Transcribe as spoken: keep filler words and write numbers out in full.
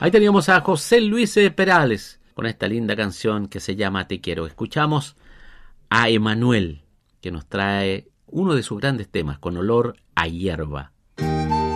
Ahí teníamos a José Luis Perales con esta linda canción que se llama Te Quiero. Escuchamos a Emanuel, que nos trae uno de sus grandes temas, Con olor a hierba.